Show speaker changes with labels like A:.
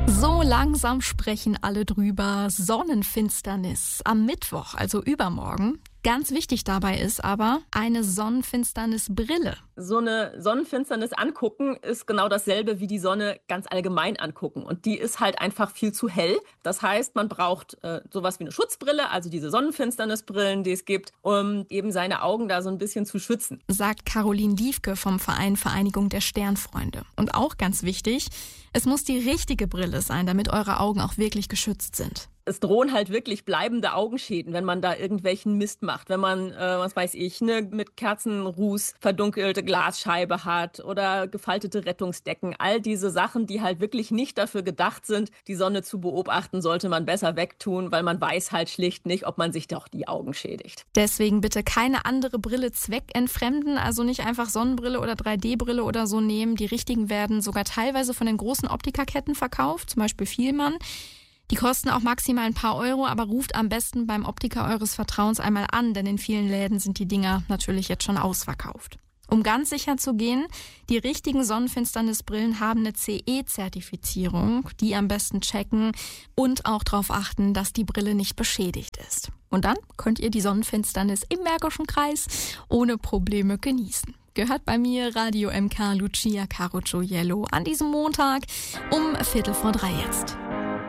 A: So langsam sprechen alle drüber. Sonnenfinsternis am Mittwoch, also übermorgen. Ganz wichtig dabei ist aber eine Sonnenfinsternisbrille.
B: So eine Sonnenfinsternis angucken ist genau dasselbe wie die Sonne ganz allgemein angucken. Und die ist halt einfach viel zu hell. Das heißt, man braucht sowas wie eine Schutzbrille, also diese Sonnenfinsternisbrillen, die es gibt, um eben seine Augen da so ein bisschen zu schützen.
A: Sagt Caroline Liefke vom Verein Vereinigung der Sternfreunde. Und auch ganz wichtig, es muss die richtige Brille sein, damit eure Augen auch wirklich geschützt sind.
B: Es drohen halt wirklich bleibende Augenschäden, wenn man da irgendwelchen Mist macht. Wenn man, mit Kerzenruß verdunkelte Glasscheibe hat oder gefaltete Rettungsdecken. All diese Sachen, die halt wirklich nicht dafür gedacht sind, die Sonne zu beobachten, sollte man besser wegtun, weil man weiß halt schlicht nicht, ob man sich doch die Augen schädigt.
A: Deswegen bitte keine andere Brille zweckentfremden, also nicht einfach Sonnenbrille oder 3D-Brille oder so nehmen. Die richtigen werden sogar teilweise von den großen Optikerketten verkauft, zum Beispiel Fielmann. Die kosten auch maximal ein paar Euro, aber ruft am besten beim Optiker eures Vertrauens einmal an, denn in vielen Läden sind die Dinger natürlich jetzt schon ausverkauft. Um ganz sicher zu gehen, die richtigen Sonnenfinsternisbrillen haben eine CE-Zertifizierung, die am besten checken und auch darauf achten, dass die Brille nicht beschädigt ist. Und dann könnt ihr die Sonnenfinsternis im Märkischen Kreis ohne Probleme genießen. Gehört bei mir Radio MK Lucia Caro Gioiello an diesem Montag um 2:45 jetzt.